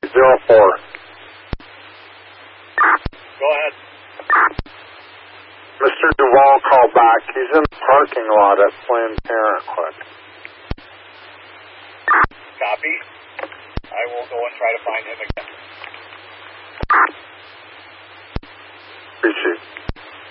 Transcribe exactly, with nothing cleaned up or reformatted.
zero four. Go ahead. Mister Duvall called back. He's in the parking lot at Planned Parenthood. Copy. I will go and try to find him